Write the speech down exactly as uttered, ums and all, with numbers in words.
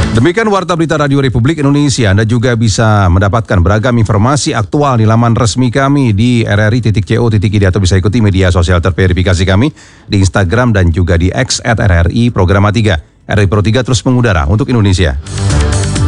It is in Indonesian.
Demikian Warta Berita Radio Republik Indonesia. Anda juga bisa mendapatkan beragam informasi aktual di laman resmi kami di r r i titik co titik i d atau bisa ikuti media sosial terverifikasi kami di Instagram dan juga di X at R R I Programa tiga. R R I Pro tiga terus mengudara untuk Indonesia.